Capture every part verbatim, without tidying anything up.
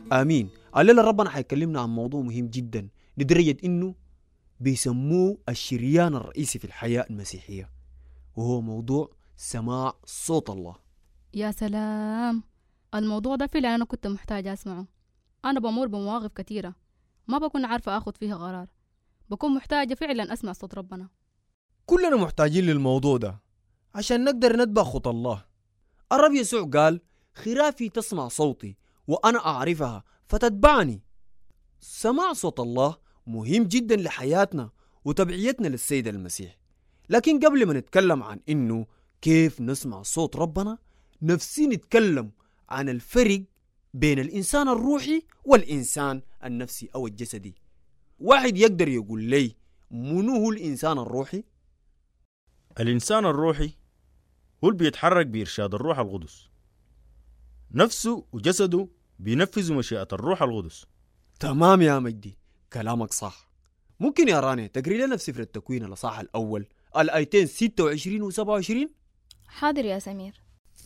آمين. الليلة ربنا حيكلمنا عن موضوع مهم جدا لدرجة إنه بيسموه الشريان الرئيسي في الحياة المسيحية، وهو موضوع سماع صوت الله. يا سلام، الموضوع ده فعلا أنا كنت محتاجة أسمعه. أنا بمر بمواقف كثيرة ما بكون عارفة أخذ فيها قرار، بكون محتاجة فعلا أسمع صوت ربنا. كلنا محتاجين للموضوع ده عشان نقدر نتبع خطى الله. الرب يسوع قال: خرافي تسمع صوتي وأنا أعرفها فتتبعني. سماع صوت الله مهم جدا لحياتنا وتبعيتنا للسيد المسيح. لكن قبل ما نتكلم عن إنه كيف نسمع صوت ربنا، نفسي نتكلم عن الفرق بين الإنسان الروحي والإنسان النفسي أو الجسدي. واحد يقدر يقول لي منو هو الإنسان الروحي؟ الإنسان الروحي هو اللي بيتحرك بإرشاد الروح القدس، نفسه وجسده بينفذوا مشيئة الروح القدس. تمام يا مجدي، كلامك صح. ممكن يا راني تقري لنا في سفر التكوين الأصحاح الأول الآيتين ستة وعشرين و سبعة وعشرين؟ حاضر يا سمير.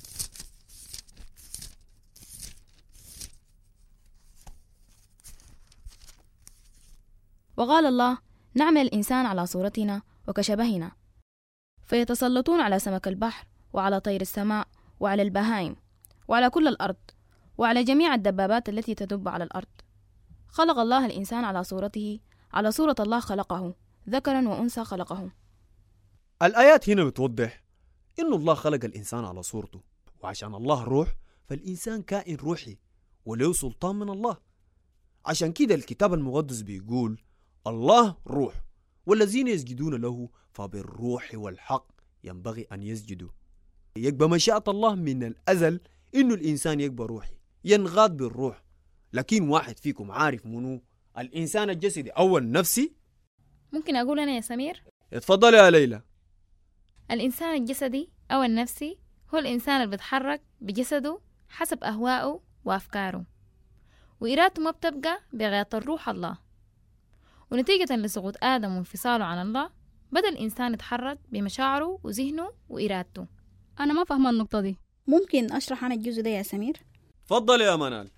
وقال الله: نعمل الإنسان على صورتنا وكشبهنا، فيتسلطون على سمك البحر وعلى طير السماء وعلى البهائم وعلى كل الأرض وعلى جميع الدبابات التي تدب على الأرض. خلق الله الإنسان على صورته، على صورة الله خلقه، ذكرا وأنثى خلقه. الآيات هنا بتوضح إنه الله خلق الإنسان على صورته، وعشان الله روح فالإنسان كائن روحي وله سلطان من الله. عشان كده الكتاب المقدس بيقول: الله روح والذين يسجدون له فبالروح والحق ينبغي أن يسجدوا. يقبى مشيئة الله من الأزل إنه الإنسان يقبى روحي ينغاد بالروح. لكن واحد فيكم عارف منو الإنسان الجسدي أو النفسي؟ ممكن أقول أنا يا سمير؟ اتفضل يا ليلى. الإنسان الجسدي أو النفسي هو الإنسان اللي بيتحرك بجسده حسب أهوائه وأفكاره، وإرادته ما بتبقى بغاية الروح الله. ونتيجة لسقوط آدم وانفصاله عن الله، بدأ الإنسان يتحرك بمشاعره وذهنه وإرادته. أنا ما فاهمة النقطة دي، ممكن أشرح عن الجزء ده يا سمير؟ اتفضل يا منال.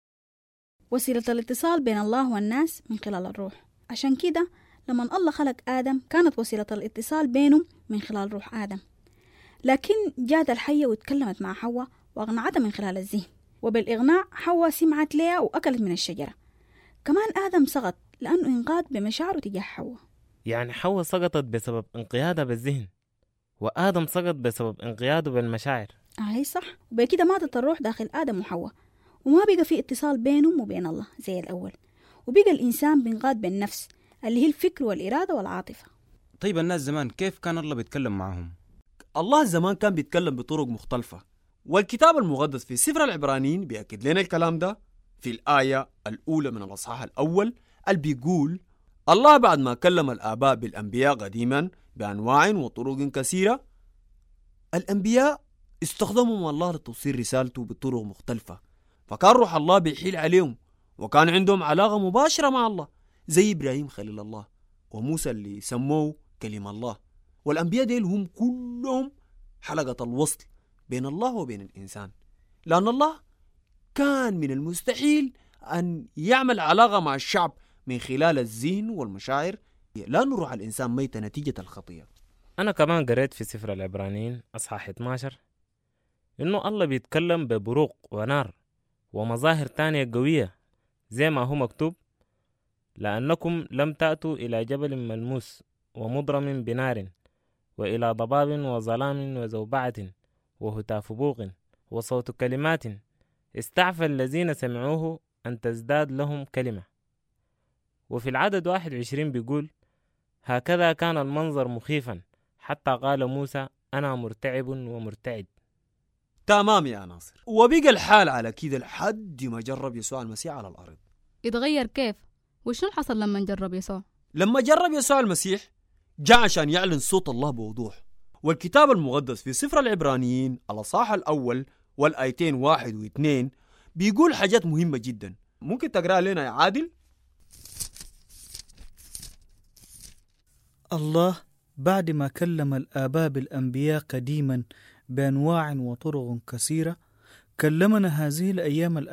وسيلة الاتصال بين الله والناس من خلال الروح. عشان كده لما الله خلق آدم كانت وسيلة الاتصال بينهم من خلال روح آدم، لكن جاءت الحية واتكلمت مع حواء وأقنعتها من خلال الذهن، وبالإغناء حواء سمعت ليها وأكلت من الشجرة. كمان آدم سقط لأنه انقاد بمشاعره تجاه حواء. يعني حواء سقطت بسبب انقيادها بالذهن، وآدم سقط بسبب انقياده بالمشاعر. أي صح. وبكده ماتت الروح داخل آدم وحواء، وما بقى في اتصال بينهم وبين الله زي الأول، وبقى الإنسان بينقاد بالنفس اللي هي الفكر والإرادة والعاطفة. طيب الناس زمان كيف كان الله بيتكلم معهم؟ الله زمان كان بيتكلم بطرق مختلفة، والكتاب المقدس في سفر العبرانيين بيأكد لنا الكلام ده في الآية الأولى من الأصحاح الأول، اللي بيقول: الله بعد ما كلم الآباء بالأنبياء قديما بأنواع وطرق كثيرة، الأنبياء استخدموا الله لتوصيل رسالته بطرق مختلفة، فكان روح الله بيحيل عليهم وكان عندهم علاقة مباشرة مع الله، زي إبراهيم خليل الله وموسى اللي سموه كلمة الله. والأنبياء ديل هم كلهم حلقة الوصل بين الله وبين الإنسان، لأن الله كان من المستحيل أن يعمل علاقة مع الشعب من خلال الذهن والمشاعر، لأنه روح الإنسان ميت نتيجة الخطية. أنا كمان قريت في سفر العبرانيين أصحاح اثنا عشر إنه الله بيتكلم ببروق ونار ومظاهر تانية قوية، زي ما هو مكتوب: لأنكم لم تأتوا إلى جبل ملموس ومضرم بنار وإلى ضباب وظلام وزوبعة وهتاف بوق وصوت كلمات استعفى الذين سمعوه أن تزداد لهم كلمة. وفي العدد واحد وعشرين بيقول: هكذا كان المنظر مخيفا حتى قال موسى: أنا مرتعب ومرتعد. تمام يا ناصر. وبقى الحال على كده لحد ما جرب يسوع المسيح على الأرض. يتغير كيف؟ وشو حصل لما نجرب يسوع؟ لما جرب يسوع المسيح جاء عشان يعلن صوت الله بوضوح. والكتاب المقدس في سفر العبرانيين الأصحاح الأول والآيتين واحد واثنين بيقول حاجات مهمة جدا. ممكن تقرأ لنا يا عادل؟ الله بعد ما كلم الآباء بالأنبياء قديما بأنواع وطرق كثيرة، كلمنا هذه الأيام